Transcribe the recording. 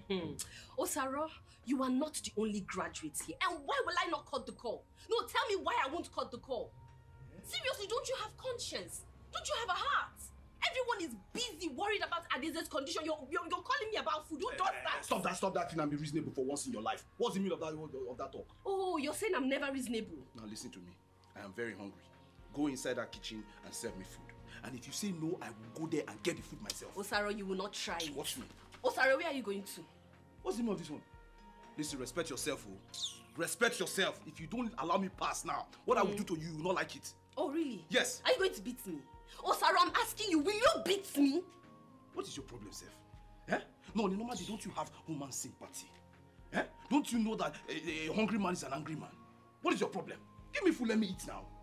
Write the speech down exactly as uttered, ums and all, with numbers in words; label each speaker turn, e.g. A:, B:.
A: Osaro, you are not the only graduate here. And why will I not cut the call? No, tell me why I won't cut the call. Seriously, don't you have conscience? Don't you have a heart? Everyone is busy worried about Adeze's condition. You're, you're, you're calling me about food. Who does that?
B: Stop that, stop that thing and be reasonable for once in your life. What's the meaning of that, of that talk?
A: Oh, you're saying I'm never reasonable.
B: Now listen to me. I am very hungry. Go inside that kitchen and serve me food. And if you say no, I will go there and get the food myself.
A: Osaro, you will not try it.
B: Watch me.
A: Osaro, where are you going to?
B: What's the meaning of this one? Listen, respect yourself, oh. Respect yourself. If you don't allow me pass now, what mm. I will do to you, you will not like it.
A: Oh, really?
B: Yes.
A: Are you going to beat me? Osaro, I'm asking you, will you beat me?
B: What is your problem, Seth? Eh? No, normally, don't you have human sympathy? Eh? Don't you know that a, a hungry man is an angry man? What is your problem? Give me food, let me eat now.